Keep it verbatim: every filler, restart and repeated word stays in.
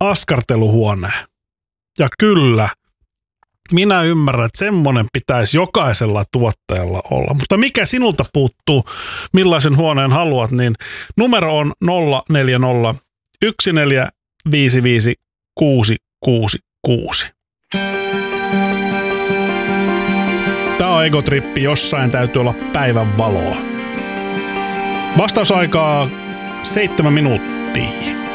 askarteluhuone. Ja kyllä, minä ymmärrän, että semmoinen pitäisi jokaisella tuottajalla olla. Mutta mikä sinulta puuttuu, millaisen huoneen haluat, niin numero on nolla neljä nolla yksi neljä viisi viisi kuusi kuusi kuusi. Tämä on egotrippi, jossain täytyy olla päivän valoa. Vastausaikaa seitsemän minuuttia.